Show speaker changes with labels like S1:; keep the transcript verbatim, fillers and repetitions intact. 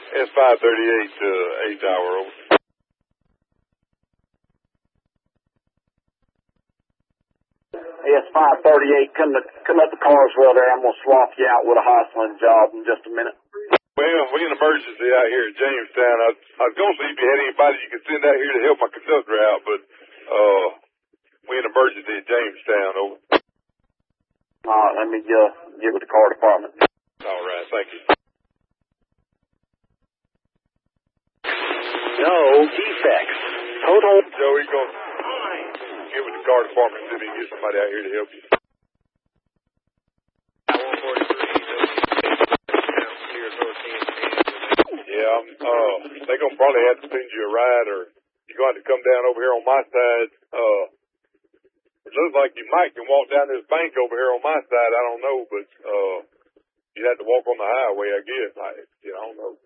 S1: It's five thirty-eight, uh, eight hour over.
S2: Yes, five thirty-eight. Come to, come up to Carswell there. I'm going to swap you out with a hustling job in just a minute.
S1: Well, we in emergency out here at Jamestown. I, I was going to see if you had anybody you could send out here to help my conductor out, but uh, we in emergency at Jamestown. Over.
S2: All right, let me uh, get with the car department.
S1: All right, thank you.
S3: No defects. Total.
S1: Joey, go get with the car department and see if we can get somebody out here to help you. Yeah, uh, they're going to probably have to send you a ride, or you're going to have to come down over here on my side. Uh, it looks like you might can walk down this bank over here on my side. I don't know, but uh, you'd have to walk on the highway, I guess. I, you know, I don't know.